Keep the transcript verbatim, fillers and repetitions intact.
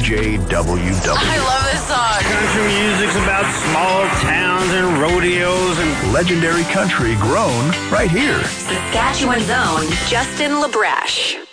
J W W. I love this song. Country music's about small towns and rodeos and legendary country grown right here. Saskatchewan's own Justin LaBreche.